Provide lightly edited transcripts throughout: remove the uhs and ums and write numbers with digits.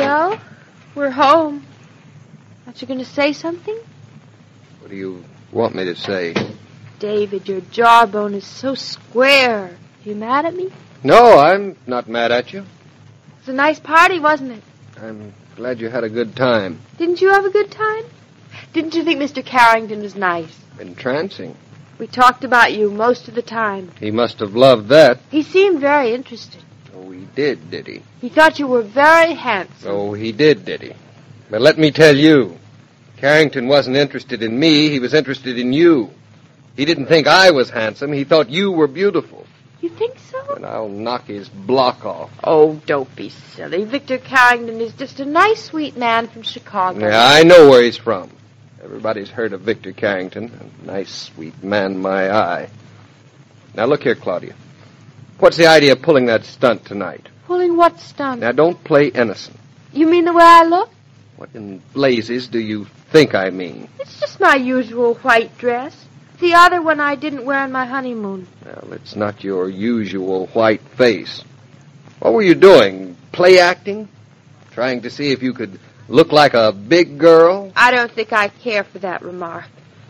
Well, we're home. Aren't you going to say something? What do you want me to say? David, your jawbone is so square. Are you mad at me? No, I'm not mad at you. It was a nice party, wasn't it? I'm glad you had a good time. Didn't you have a good time? Didn't you think Mr. Carrington was nice? Entrancing. We talked about you most of the time. He must have loved that. He seemed very interested. Oh, he did he? He thought you were very handsome. Oh, he did he? But let me tell you, Carrington wasn't interested in me. He was interested in you. He didn't think I was handsome. He thought you were beautiful. You think so? And I'll knock his block off. Oh, don't be silly. Victor Carrington is just a nice, sweet man from Chicago. Yeah, I know where he's from. Everybody's heard of Victor Carrington. A nice, sweet man, my eye. Now, look here, Claudia. What's the idea of pulling that stunt tonight? Pulling what stunt? Now, don't play innocent. You mean the way I look? What in blazes do you think I mean? It's just my usual white dress. The other one I didn't wear on my honeymoon. Well, it's not your usual white face. What were you doing? Play acting? Trying to see if you could look like a big girl? I don't think I care for that remark.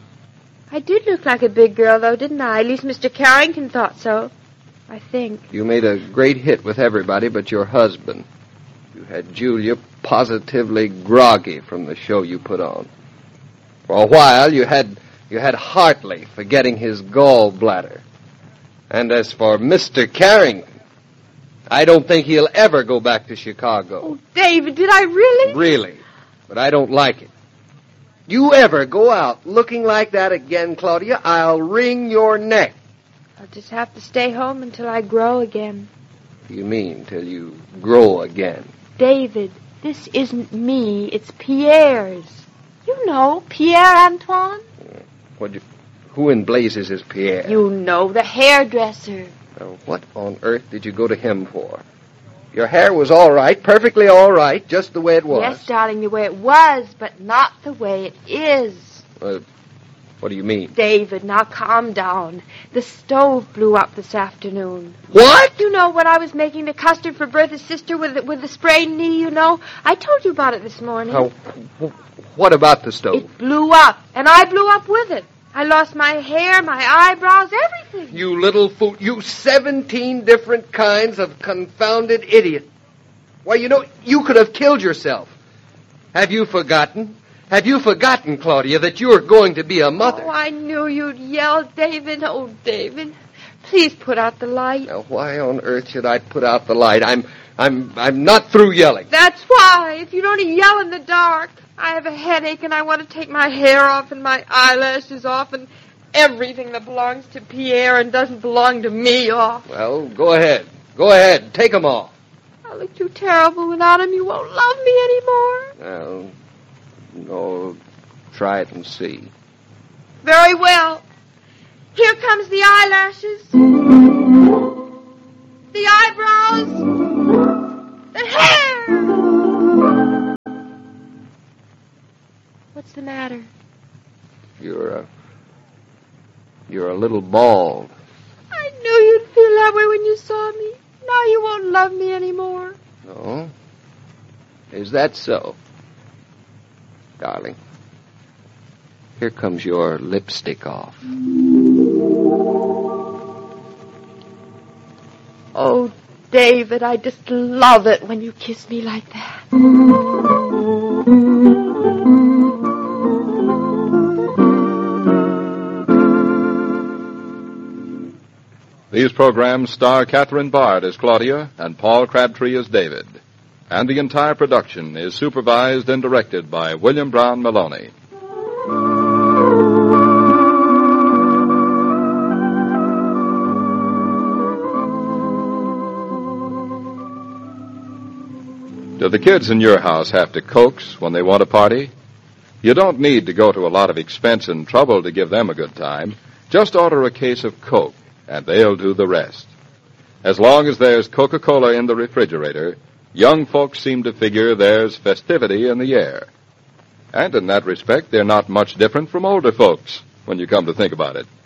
I did look like a big girl, though, didn't I? At least Mr. Carrington thought so. I think. You made a great hit with everybody but your husband. You had Julia positively groggy from the show you put on. For a while, you had Hartley forgetting his gallbladder. And as for Mr. Carrington, I don't think he'll ever go back to Chicago. Oh, David, did I really? Really. But I don't like it. You ever go out looking like that again, Claudia, I'll wring your neck. I'll just have to stay home until I grow again. What do you mean, till you grow again? David, this isn't me. It's Pierre's. You know, Pierre Antoine. Who in blazes is Pierre? You know, the hairdresser. What on earth did you go to him for? Your hair was all right, perfectly all right, just the way it was. Yes, darling, the way it was, but not the way it is. What do you mean? David, now calm down. The stove blew up this afternoon. What? You know, when I was making the custard for Bertha's sister with the sprained knee, you know. I told you about it this morning. What about the stove? It blew up, and I blew up with it. I lost my hair, my eyebrows, everything. You little fool. You 17 different kinds of confounded idiot. Why, you know, you could have killed yourself. Have you forgotten? Have you forgotten, Claudia, that you're going to be a mother? Oh, I knew you'd yell, David. Oh, David, please put out the light. Now, why on earth should I put out the light? I'm not through yelling. That's why. If you'd only yell in the dark. I have a headache and I want to take my hair off and my eyelashes off and everything that belongs to Pierre and doesn't belong to me off. Well, go ahead. Go ahead. Take them off. I look too terrible without him. You won't love me anymore. Well, no, try it and see. Very well. Here comes the eyelashes. The eyebrows. The hair. What's the matter? You're a little bald. I knew you'd feel that way when you saw me. Now you won't love me anymore. No? Is that so? Darling, here comes your lipstick off. Oh, David, I just love it when you kiss me like that. These programs star Catherine Bard as Claudia and Paul Crabtree as David. And the entire production is supervised and directed by William Brown Maloney. Do the kids in your house have to coax when they want a party? You don't need to go to a lot of expense and trouble to give them a good time. Just order a case of Coke, and they'll do the rest. As long as there's Coca-Cola in the refrigerator, young folks seem to figure there's festivity in the air. And in that respect, they're not much different from older folks, when you come to think about it.